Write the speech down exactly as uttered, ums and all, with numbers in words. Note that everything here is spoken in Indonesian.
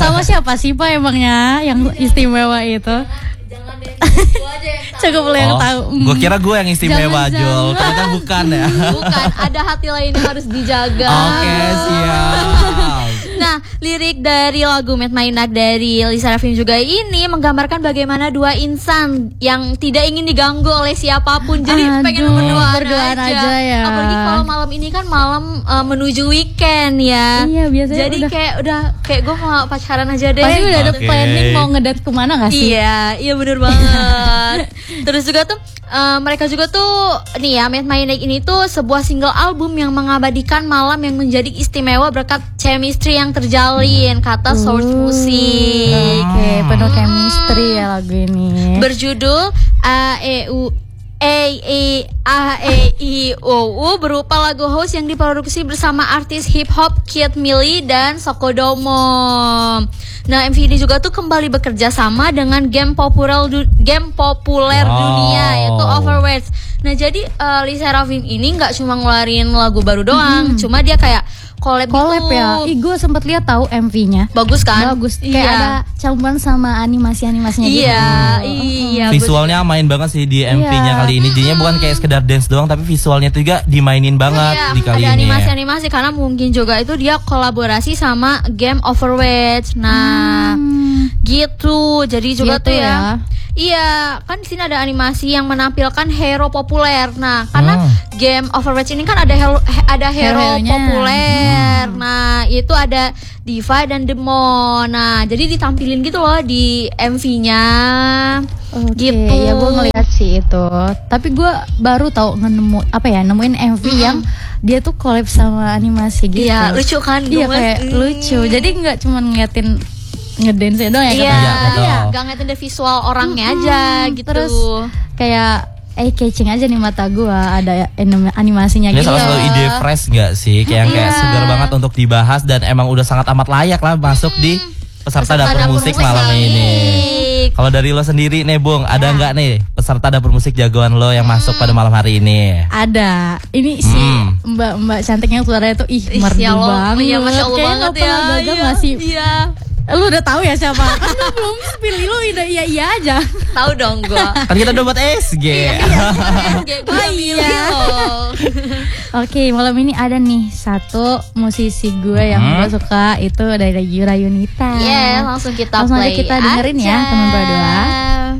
Sama siapa sih Pak emangnya yang istimewa itu? Jangan deh, gue aja yang tahu. Cukup lo yang Oh, tahu. gue kira gue yang istimewa, Jangan-jangan. Jul. Ternyata bukan ya. Bukan, ada hati lain yang harus dijaga. Oke, siap. Nah, lirik dari lagu Met My Night dari Lisa Raffin juga ini menggambarkan bagaimana dua insan yang tidak ingin diganggu oleh siapapun. Jadi Aduh, pengen berduaan, berduaan aja. aja ya. Apalagi kalau malam ini kan malam uh, menuju weekend ya. Iya, biasanya Jadi udah- kayak udah kayak gue mau pacaran aja deh. Pasti udah ada Oke. planning mau ngedate kemana gak sih? Iya, iya bener banget. Terus juga tuh uh, mereka juga tuh nih ya, Met My Night ini tuh sebuah single album yang mengabadikan malam yang menjadi istimewa berkat chemistry yang terjalin, kata Source Musik. Oke, penuh chemistry ya lagu ini. Berjudul A E U A E A E I O U berupa lagu house yang diproduksi bersama artis hip hop Kid Millie dan Sokodomo. Nah, M V ini juga tuh kembali bekerja sama dengan game populer du- game populer Wow. dunia yaitu Overwatch. Nah, jadi uh, Lisa Raffin ini nggak cuma ngeluarin lagu baru doang, cuma dia kayak collab, Collab gitu. ya. Ih, gue sempet lihat tahu M V-nya. Bagus kan? Bagus. Kayak Iya. ada campuran sama animasi-animasinya gitu. Iya, iya. Visualnya main banget sih di M V-nya Iya. kali ini. Jadinya bukan kayak sekedar dance doang, tapi visualnya tuh juga dimainin banget Iya, di kali ada ini. animasi-animasi karena mungkin juga itu dia kolaborasi sama game Overwatch. Nah, Hmm. gitu. Jadi juga Gitu tuh ya. ya. Iya, kan di sini ada animasi yang menampilkan hero populer. Nah, karena Hmm. game Overwatch ini kan ada hero, he- ada hero Hero-nya. populer. Nah, itu ada Diva dan Demon. Nah, jadi ditampilin gitu loh di M V-nya. Oke, Gitu. ya gue ngeliat sih itu. Tapi gue baru tahu nemu apa ya, nemuin M V yang dia tuh collab sama animasi gitu. Iya, lucu kan? Iya, gemes. kayak Mm. lucu. Jadi nggak cuma ngeliatin ngedance doang ya. Iya, Iya, betul. iya, gak ngeliatin dari visual orangnya aja gitu. Terus kayak eh catching aja nih mata gua, ada anim- animasinya Ini gitu. salah satu ide fresh gak sih? Kayak yang kayak Iya. segar banget untuk dibahas dan emang udah sangat amat layak lah masuk di peserta dapur musik malam ini. Kalau dari lo sendiri nih Bung, ada nggak nih peserta dapur musik jagoan lo yang masuk pada malam hari ini? Ada. Ini si Hmm. mbak-mbak cantik yang suaranya tuh ih Ih, merdu ya Allah, banget. iya, Masya Allah Kayaknya banget nggak ya. pernah gagal Iya, nggak sih? Iya. Lu udah tahu ya siapa? Kan lu belum pilih, lu udah iya iya aja. Tahu dong gua. Kan kita udah buat S G. Kayak gua milih loh. Oke, malam ini ada nih satu musisi gue yang Hmm. gue suka, itu dari Yura Yunita. Iya, langsung kita Langsung aja play kita dengerin ya, aja. teman berdua.